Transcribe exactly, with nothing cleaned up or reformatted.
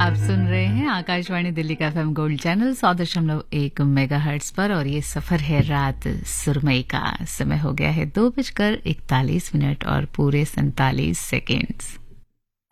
आप सुन रहे हैं आकाशवाणी दिल्ली का एफएम गोल्ड चैनल सौ दशमलव एक मेगाहर्ट्ज पर और ये सफर है रात सुरमई का। समय हो गया है दो बजकर इकतालीस मिनट और पूरे सैंतालीस सेकेंड्स।